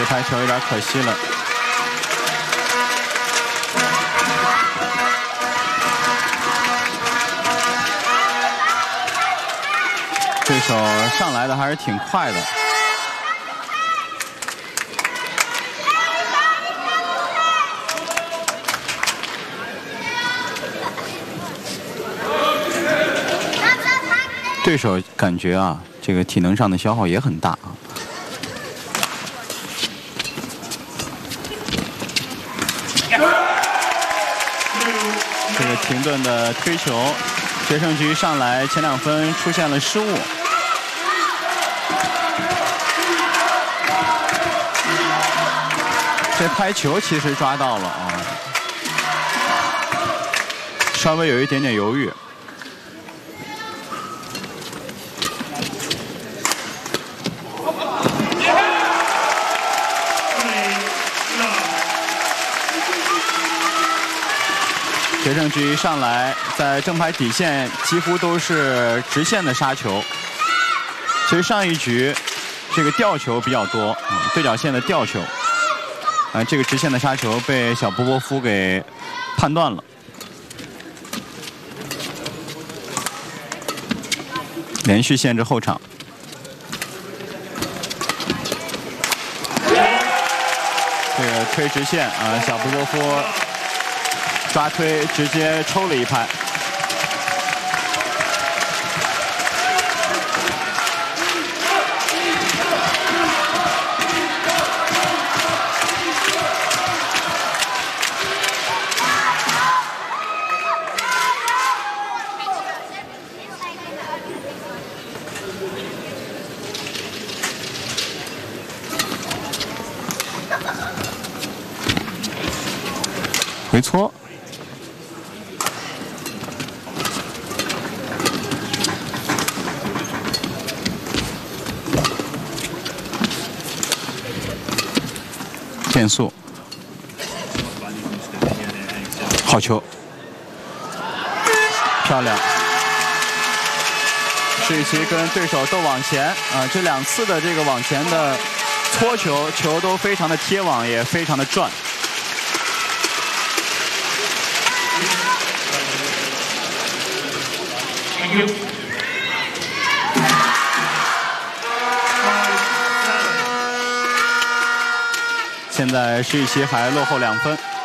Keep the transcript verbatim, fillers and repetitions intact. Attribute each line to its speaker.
Speaker 1: 拍球有点可惜了。对手上来的还是挺快的。对手感觉啊，这个体能上的消耗也很大啊。这个停顿的推球，决胜局上来前两分出现了失误。这拍球其实抓到了啊，稍微有一点点犹豫。决胜局上来，在正拍底线几乎都是直线的杀球。其实上一局这个吊球比较多，嗯、对角线的吊球，啊、呃，这个直线的杀球被小波波夫给判断了。连续限制后场。这个推直线啊、呃，小波波夫。抓推直接抽了一拍，回搓。变速，好球，漂亮！世奇跟对手都往前啊、呃，这两次的这个往前的搓球，球都非常的贴网，也非常的转。现在世奇还落后两分。